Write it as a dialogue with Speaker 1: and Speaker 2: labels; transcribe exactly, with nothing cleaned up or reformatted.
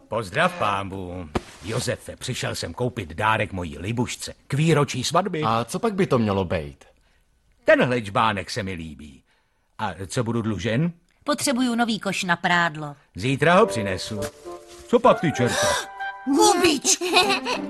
Speaker 1: Pozdrav, pámbu. Josefe, přišel jsem koupit dárek mojí libušce k výročí svatby.
Speaker 2: A co pak by to mělo být?
Speaker 1: Tenhle čbánek se mi líbí. A co budu dlužen?
Speaker 3: Potřebuju nový koš na prádlo.
Speaker 1: Zítra ho přinesu. Co pak ty, čerta?
Speaker 3: Hubič!